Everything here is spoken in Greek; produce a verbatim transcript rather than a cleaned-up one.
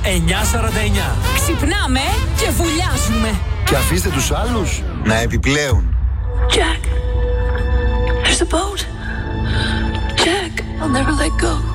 εννιά σαράντα εννιά. Ξυπνάμε και βουλιάζουμε. Και αφήστε τους άλλους να επιπλέουν. Jack, there's a boat. Jack, I'll never let go.